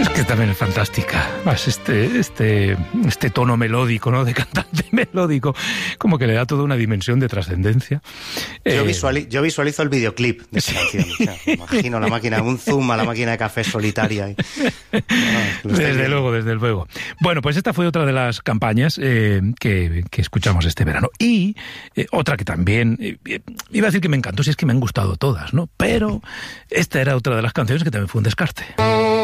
Es que también es fantástica. Más este tono melódico, ¿no? De cantante melódico, como que le da toda una dimensión de trascendencia. Yo visualizo el videoclip de esa canción. O sea, imagino la máquina, un zoom a la máquina de café solitaria. Desde luego. Bueno, pues esta fue otra de las campañas que escuchamos este verano. Y otra que también, iba a decir que me encantó, si es que me han gustado todas, ¿no? Pero esta era otra de las canciones que también fue un descarte.